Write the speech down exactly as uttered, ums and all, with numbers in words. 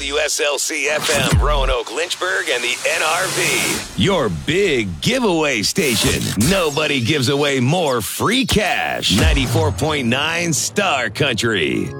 W S L C F M, Roanoke, Lynchburg, and the N R V. Your big giveaway station. Nobody gives away more free cash. ninety-four point nine Star Country.